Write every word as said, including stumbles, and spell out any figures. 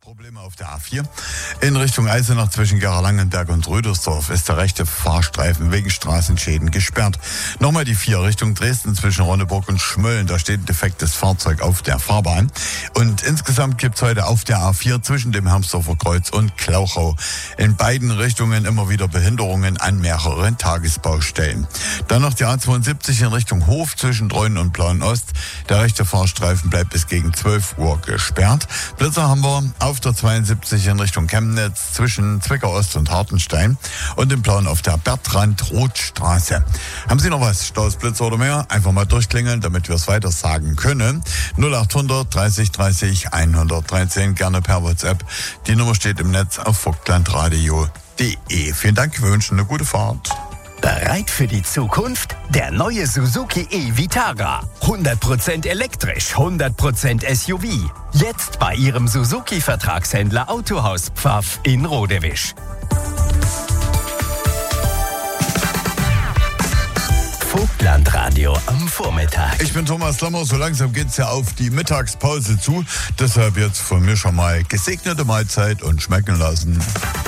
Probleme auf der A vier. In Richtung Eisenach zwischen Gera-Langenberg und Rödersdorf ist der rechte Fahrstreifen wegen Straßenschäden gesperrt. Nochmal die vier Richtung Dresden zwischen Ronneburg und Schmölln. Da steht ein defektes Fahrzeug auf der Fahrbahn. Und insgesamt gibt es heute auf der A vier zwischen dem Hermsdorfer Kreuz und Klauchau in beiden Richtungen immer wieder Behinderungen an mehreren Tagesbaustellen. Dann noch die A zweiundsiebzig in Richtung Hof zwischen Treuen und Plauen-Ost. Der rechte Fahrstreifen bleibt bis gegen zwölf Uhr gesperrt. Blitzer haben wir auf der zweiundsiebzig in Richtung Chemnitz zwischen Zwickau Ost und Hartenstein und im Plauen auf der Bertrand-Roth-Straße. Haben Sie noch was? Staus, Blitzer oder mehr? Einfach mal durchklingeln, damit wir es weiter sagen können. null achthundert dreißig dreißig hundertdreizehn, gerne per WhatsApp. Die Nummer steht im Netz auf vogtlandradio punkt de. Vielen Dank, wir wünschen eine gute Fahrt. Bereit für die Zukunft? Der neue Suzuki e-Vitara. hundert Prozent elektrisch, hundert Prozent S U V. Jetzt bei Ihrem Suzuki-Vertragshändler Autohaus Pfaff in Rodewisch. Vogtlandradio am Vormittag. Ich bin Thomas Lammer, so langsam geht's ja auf die Mittagspause zu. Deshalb jetzt von mir schon mal gesegnete Mahlzeit und schmecken lassen.